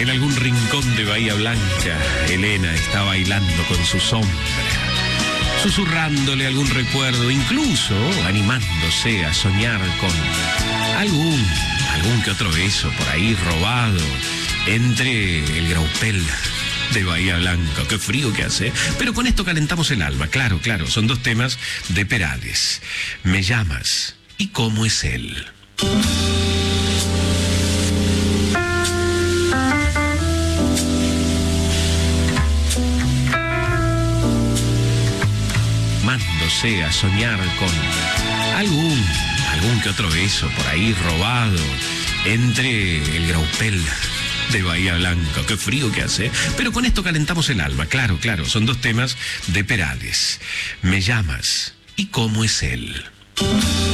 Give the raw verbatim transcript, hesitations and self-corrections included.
En algún rincón de Bahía Blanca, Elena está bailando con su sombra, susurrándole algún recuerdo, incluso animándose a soñar con algún, algún que otro beso por ahí robado entre el graupel de Bahía Blanca. Qué frío que hace, pero con esto calentamos el alma. Claro, claro, son dos temas de Perales. Me llamas y cómo es él. Mándose a soñar con algún, algún que otro beso por ahí robado entre el graupel de Bahía Blanca. Qué frío que hace, pero con esto calentamos el alma. Claro, claro, son dos temas de Perales. Me llamas y cómo es él.